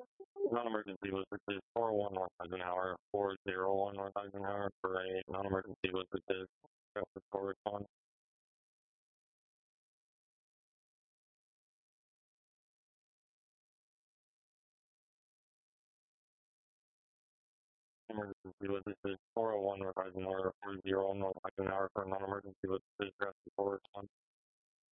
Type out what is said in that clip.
Non-emergency was is 401 North Eisenhower, 401 North Eisenhower for a non-emergency was is for response. Emergency was is 401 North Eisenhower, 401 North Eisenhower for a non-emergency was is for response.